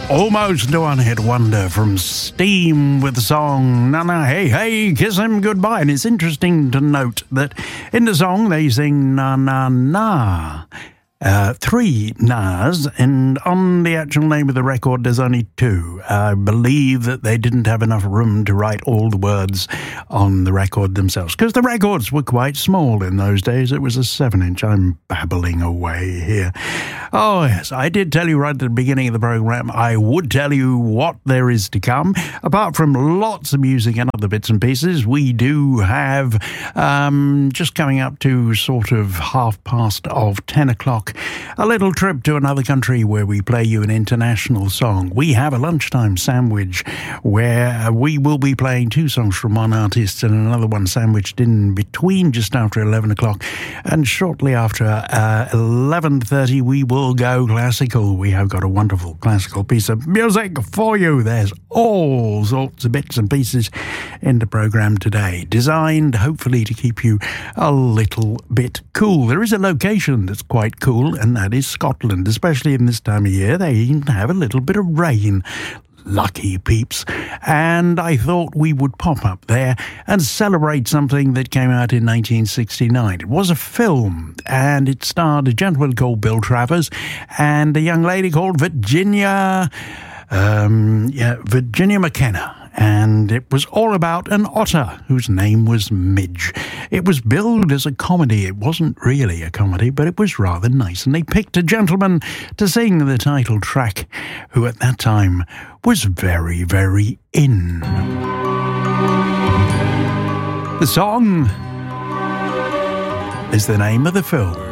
Almost a one-hit wonder from Steam with the song Na Na Hey Hey Kiss Him Goodbye. And it's interesting to note that in the song they sing Na Na Na. Three nas, and on the actual name of the record there's only two. I believe that they didn't have enough room to write all the words on the record themselves, because the records were quite small in those days. It was a 7-inch. I'm babbling away here. Oh yes, I did tell you right at the beginning of the program I would tell you what there is to come. Apart from lots of music and other bits and pieces, we do have just coming up to sort of 10 o'clock, a little trip to another country where we play you an international song. We have a lunchtime sandwich where we will be playing two songs from one artist and another one sandwiched in between just after 11 o'clock. And shortly after 11:30 we will go classical. We have got a wonderful classical piece of music for you. There's all sorts of bits and pieces in the program today, designed hopefully to keep you a little bit cool. There is a location that's quite cool, and that is Scotland, especially in this time of year. They even have a little bit of rain. Lucky peeps. And I thought we would pop up there and celebrate something that came out in 1969. It was a film, and it starred a gentleman called Bill Travers and a young lady called Virginia McKenna. And it was all about an otter whose name was Midge. It was billed as a comedy. It wasn't really a comedy, but it was rather nice. And they picked a gentleman to sing the title track, who at that time was very, very in. The song is the name of the film.